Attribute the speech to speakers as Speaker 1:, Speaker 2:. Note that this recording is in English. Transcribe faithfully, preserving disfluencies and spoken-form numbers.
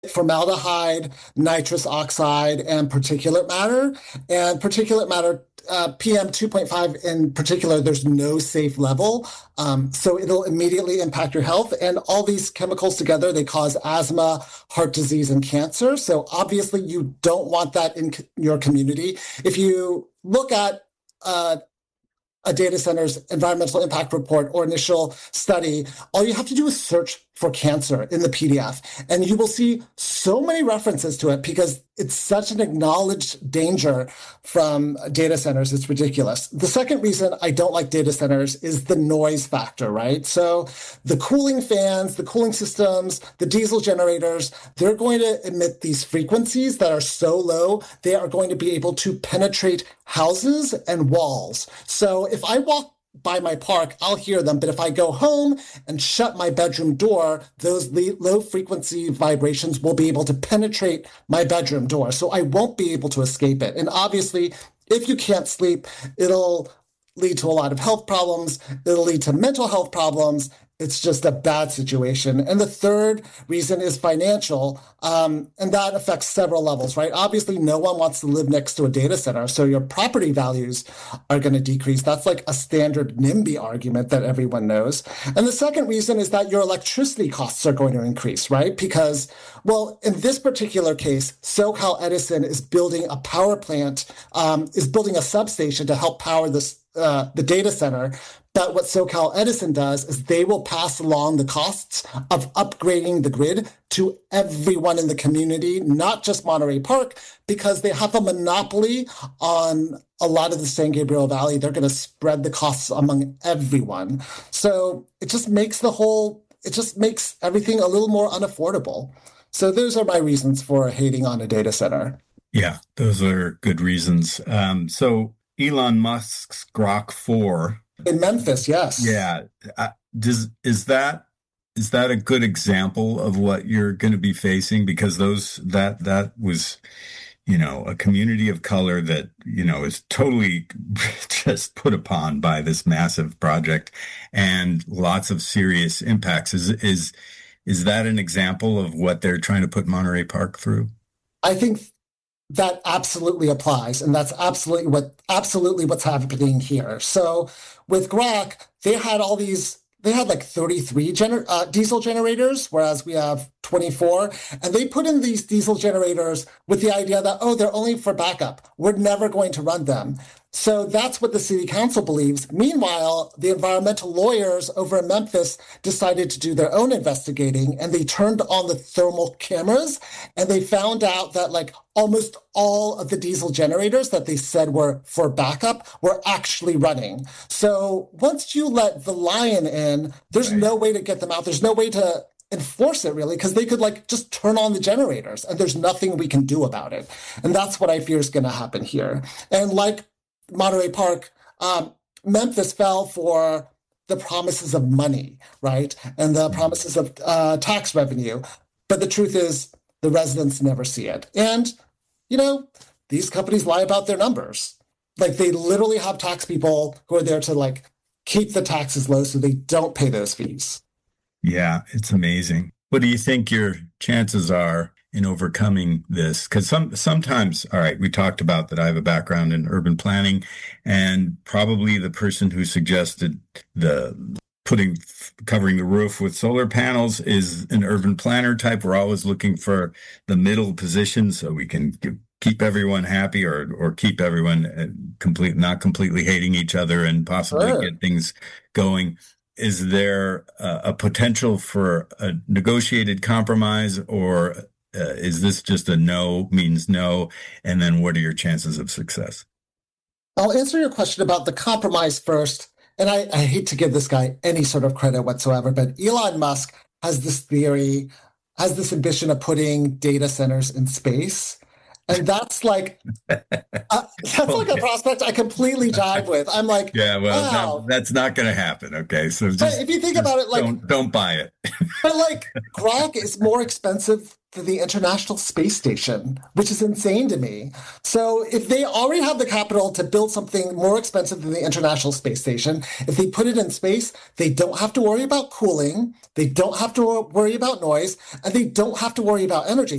Speaker 1: formaldehyde, nitrous oxide, and particulate matter. And particulate matter, uh, P M two point five in particular, there's no safe level. Um, so it'll immediately impact your health. And all these chemicals together, they cause asthma, heart disease, and cancer. So obviously you don't want that in your community. If you look at uh, a data center's environmental impact report or initial study, all you have to do is search for cancer in the P D F, and you will see so many references to it because it's such an acknowledged danger from data centers. It's ridiculous. The second reason I don't like data centers is the noise factor, right? So the cooling fans, the cooling systems, the diesel generators, they're going to emit these frequencies that are so low, they are going to be able to penetrate houses and walls. So if I walk by my park, I'll hear them. But if I go home and shut my bedroom door, those low frequency vibrations will be able to penetrate my bedroom door. So I won't be able to escape it. And obviously, if you can't sleep, it'll lead to a lot of health problems. It'll lead to mental health problems. It's just a bad situation. And the third reason is financial, um, and that affects several levels, right? Obviously, no one wants to live next to a data center, so your property values are going to decrease. That's like a standard NIMBY argument that everyone knows. And the second reason is that your electricity costs are going to increase, right? Because, well, in this particular case, SoCal Edison is building a power plant, um, is building a substation to help power this uh, the data center. But what SoCal Edison does is they will pass along the costs of upgrading the grid to everyone in the community, not just Monterey Park, because they have a monopoly on a lot of the San Gabriel Valley. They're going to spread the costs among everyone. So it just makes the whole, it just makes everything a little more unaffordable. So those are my reasons for hating on a data center.
Speaker 2: Yeah, those are good reasons. Um, so Elon Musk's Grok four,
Speaker 1: in Memphis, yes.
Speaker 2: Yeah. Uh, does is that is that a good example of what you're going to be facing? Because those that that was, you know, a community of color that, you know, is totally just put upon by this massive project and lots of serious impacts. Is is is that an example of what they're trying to put Monterey Park through?
Speaker 1: I think that absolutely applies, and that's absolutely what absolutely what's happening here. So with Grok, they had all these, they had like thirty-three gener- uh, diesel generators, whereas we have twenty-four. And they put in these diesel generators with the idea that, oh, they're only for backup. We're never going to run them. So that's what the city council believes. Meanwhile, the environmental lawyers over in Memphis decided to do their own investigating, and they turned on the thermal cameras, and they found out that like almost all of the diesel generators that they said were for backup were actually running. So once you let the lion in, there's right. no way to get them out. There's no way to enforce it really, because they could like just turn on the generators and there's nothing we can do about it. And that's what I fear is going to happen here. And like Monterey Park, um, Memphis fell for the promises of money, right? And the promises of uh, tax revenue. But the truth is the residents never see it. And, you know, these companies lie about their numbers. Like they literally have tax people who are there to like keep the taxes low so they don't pay those fees.
Speaker 2: Yeah, it's amazing. What do you think your chances are in overcoming this? Because some sometimes, all right, we talked about that I have a background in urban planning, and probably the person who suggested the putting covering the roof with solar panels is an urban planner type. We're always looking for the middle position so we can keep everyone happy or or keep everyone complete, not completely hating each other and possibly sure. get things going. Is there a, a potential for a negotiated compromise, or uh, is this just a no means no? And then what are your chances of success?
Speaker 1: I'll answer your question about the compromise first. And I, I hate to give this guy any sort of credit whatsoever, but Elon Musk has this theory, has this ambition of putting data centers in space. And that's like, uh, that's okay. like a prospect I completely jive with. I'm like,
Speaker 2: yeah, well,
Speaker 1: wow.
Speaker 2: that, that's not going to happen. Okay. So just,
Speaker 1: but if you think about it, like,
Speaker 2: don't, don't buy it.
Speaker 1: But like Grok is more expensive for the International Space Station, which is insane to me. So if they already have the capital to build something more expensive than the International Space Station, if they put it in space, they don't have to worry about cooling, they don't have to worry about noise, and they don't have to worry about energy.